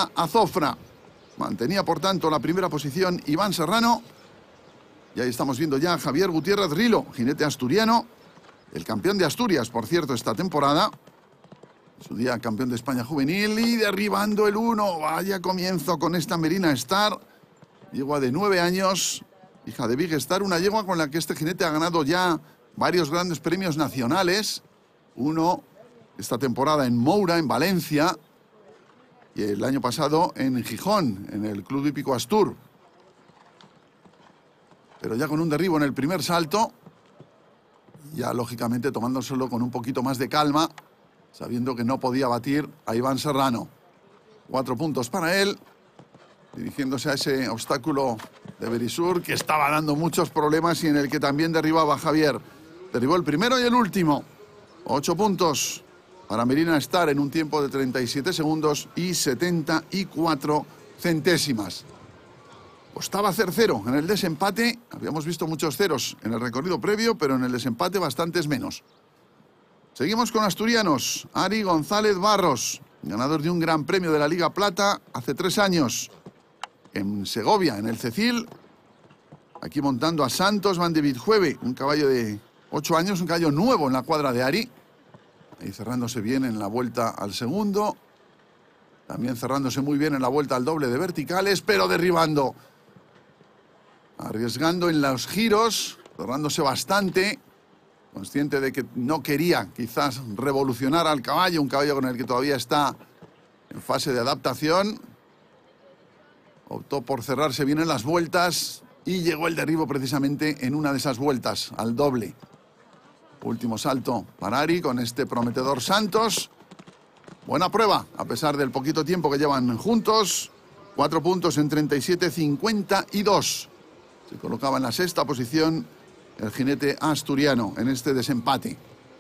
a Azofra. Mantenía, por tanto, la primera posición Iván Serrano. Y ahí estamos viendo ya a Javier Gutiérrez Rilo, jinete asturiano, el campeón de Asturias, por cierto, esta temporada. Su día campeón de España juvenil y derribando el 1. Vaya comienzo con esta Merina Star. Yegua de 9 años, hija de Big Star, una yegua con la que este jinete ha ganado ya varios grandes premios nacionales. Uno esta temporada en Moura, en Valencia, y el año pasado en Gijón, en el Club Hípico Astur. Pero ya con un derribo en el primer salto, ya lógicamente tomándoselo con un poquito más de calma, sabiendo que no podía batir a Iván Serrano. 4 puntos para él, dirigiéndose a ese obstáculo de Berisur, que estaba dando muchos problemas y en el que también derribaba a Javier. Derribó el primero y el último. 8 puntos para Merina Star en un tiempo de 37 segundos y 74 centésimas. Costaba hacer 0 en el desempate. Habíamos visto muchos ceros en el recorrido previo, pero en el desempate bastantes menos. Seguimos con asturianos. Ari González Barros, ganador de un gran premio de la Liga Plata hace 3 años. En Segovia, en el Cecil. Aquí montando a Santos Van de Vidjueve, un caballo de 8 años, un caballo nuevo en la cuadra de Ari. Ahí cerrándose bien en la vuelta al segundo. También cerrándose muy bien en la vuelta al doble de verticales, pero derribando. Arriesgando en los giros, cerrándose bastante. Consciente de que no quería quizás revolucionar al caballo, un caballo con el que todavía está en fase de adaptación. Optó por cerrarse bien en las vueltas y llegó el derribo precisamente en una de esas vueltas, al doble. Último salto para Ari con este prometedor Santos. Buena prueba, a pesar del poquito tiempo que llevan juntos. 4 puntos en 37-52. Se colocaba en la 6ª posición el jinete asturiano en este desempate.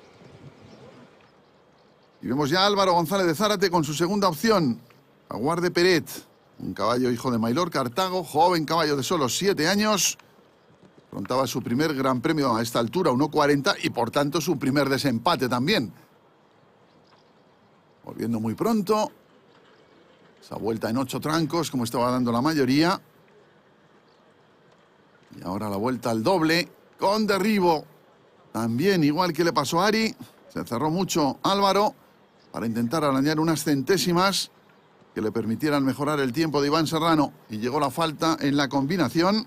Y vemos ya a Álvaro González de Zárate con su segunda opción. Aguar de Peret, un caballo hijo de Maylor Cartago, joven caballo de solo 7 años. Afrontaba su primer gran premio a esta altura, 1.40, y por tanto su primer desempate también. Volviendo muy pronto. Esa vuelta en 8 trancos, como estaba dando la mayoría. Y ahora la vuelta al doble, con derribo. También, igual que le pasó a Ari, se cerró mucho Álvaro para intentar arañar unas centésimas que le permitieran mejorar el tiempo de Iván Serrano. Y llegó la falta en la combinación.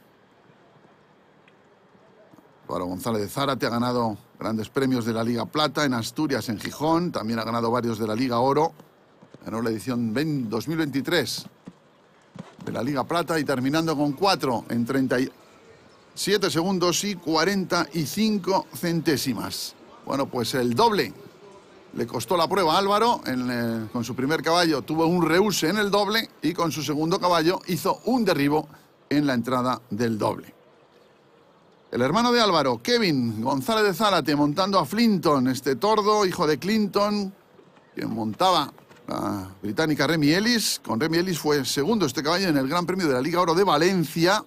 Álvaro González de Zárate ha ganado grandes premios de la Liga Plata en Asturias, en Gijón. También ha ganado varios de la Liga Oro. Ganó la edición 2023 de la Liga Plata y terminando con 4 en 37 segundos y 45 centésimas. Bueno, pues el doble le costó la prueba a Álvaro. Con su primer caballo tuvo un reúse en el doble y con su segundo caballo hizo un derribo en la entrada del doble. El hermano de Álvaro, Kevin González de Zárate, montando a Flinton, este tordo, hijo de Clinton, quien montaba la británica Remy Ellis. Con Remy Ellis fue segundo este caballo en el Gran Premio de la Liga Oro de Valencia.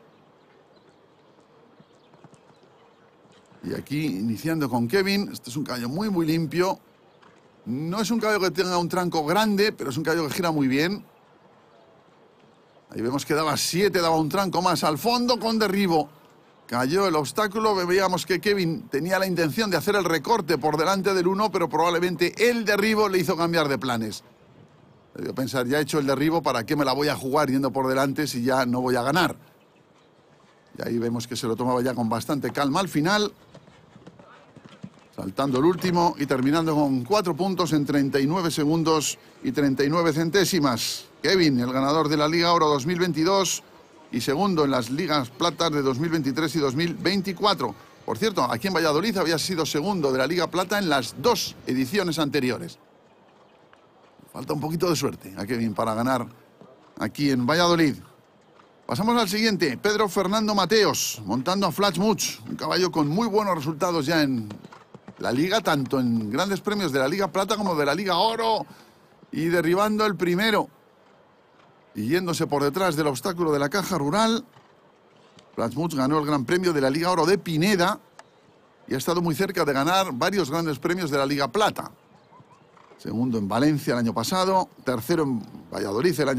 Y aquí iniciando con Kevin. Este es un caballo muy, muy limpio. No es un caballo que tenga un tranco grande, pero es un caballo que gira muy bien. Ahí vemos que daba 7, daba un tranco más al fondo con derribo. Cayó el obstáculo, veíamos que Kevin tenía la intención de hacer el recorte por delante del 1, pero probablemente el derribo le hizo cambiar de planes. Debió pensar, ya he hecho el derribo, ¿para qué me la voy a jugar yendo por delante si ya no voy a ganar? Y ahí vemos que se lo tomaba ya con bastante calma al final. Saltando el último y terminando con 4 puntos en 39 segundos y 39 centésimas. Kevin, el ganador de la Liga Oro 2022 y segundo en las Ligas Platas de 2023 y 2024. Por cierto, aquí en Valladolid había sido segundo de la Liga Plata en las 2 ediciones anteriores. Falta un poquito de suerte a Kevin para ganar aquí en Valladolid. Pasamos al siguiente, Pedro Fernando Mateos, montando a Flash Much, un caballo con muy buenos resultados ya en la Liga, tanto en grandes premios de la Liga Plata como de la Liga Oro, y derribando el primero y yéndose por detrás del obstáculo de la caja rural. Flash Much ganó el Gran Premio de la Liga Oro de Pineda y ha estado muy cerca de ganar varios grandes premios de la Liga Plata. Segundo en Valencia el año pasado, tercero en Valladolid el año